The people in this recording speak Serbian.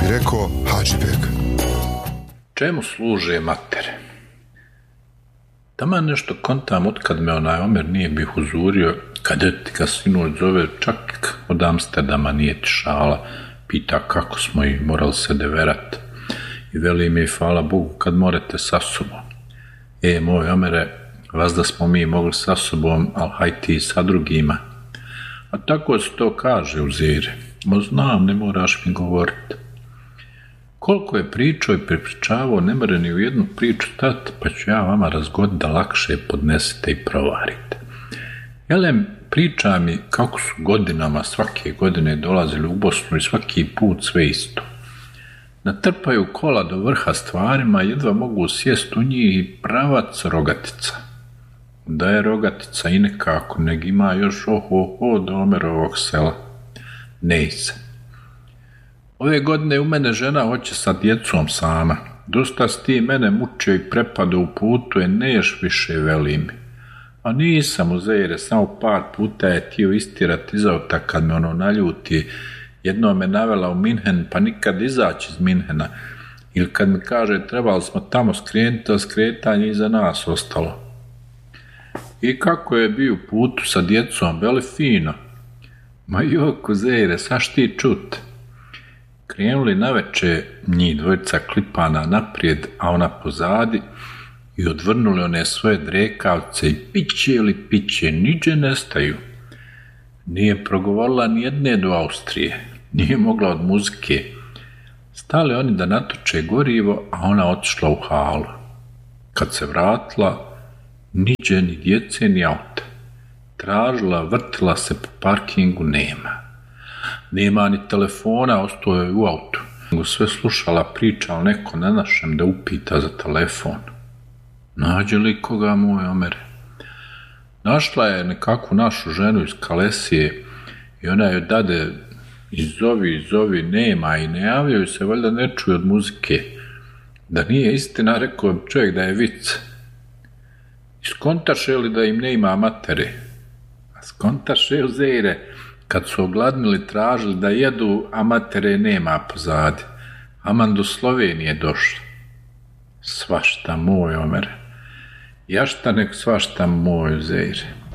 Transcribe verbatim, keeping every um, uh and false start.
bi rekao Hadžibek. Čemu služe matere? Taman nešto kontam otkad me onaj Omer nije bi huzurio, kad je ti ga sinoć zove, čak od Amsterdama nije ti šala, pita kako smo i morali se deverat. I veli mi, hvala Bogu, kad morate sa sobom. E, moj Omere, vas da smo mi mogli sa sobom, ali haj ti sa drugima. A tako se to kaže u Ziri. Mo znam, ne moraš mi govoriti. Koliko je pričao i prepričavao, ne more ni u jednu priču stati, pa ću ja vama razgoditi da lakše podnesete i provarite. Jelem, priča mi kako su godinama svake godine dolazili u Bosnu i svaki put sve isto. Natrpaju kola do vrha stvarima, jedva mogu sjest u njih i pravac Rogatica. Da je Rogatica i nekako, neg ima još oho-ho do Omerovog sela. Nej se. Ove godine u mene žena hoće sa djecom sama. Dosta si ti mene mučio i prepadao u putu, je neš više, veli mi. A nisam u Zejre, samo par puta je tio istirat iz auta kad me ono naljuti. Jedno me navela u Minhen, pa nikad izaći iz Minhena. Ili kad mi kaže trebali smo tamo skrenuti, a skretanje iza nas ostalo. I kako je bio u putu sa djecom, veli fino. Ma jok, u Zejre, saš ti čut. Krenuli naveče njih dvojica klipana naprijed, a ona pozadi, i odvrnuli one svoje drekavce i piće ili piće, niđe nestaju. Nije progovorila ni jedne do Austrije, nije mogla od muzike. Stali oni da natoče gorivo, a ona otišla u halu. Kad se vratila, niđe ni djece ni auta. Tražila, vrtila se po parkingu, nema. Nema ni telefona, ostao je u autu. Sve slušala priča, ali neko ne našem da upita za telefon. Nađe li koga, moj Omere? Našla je nekakvu našu ženu iz Kalesije i ona joj dade izovi, izovi, nema i ne javljaju se, valjda ne čuju od muzike. Da nije istina, rekao bi čovjek da je vic. Iskontaše li da im ne ima matere? A skontaše u Zejre, kad su ogladnili, tražili da jedu, a matere nema pozadi. Aman do Slovenije došli. Svašta, moj Omere. Jašta nek svašta, moj Zejre.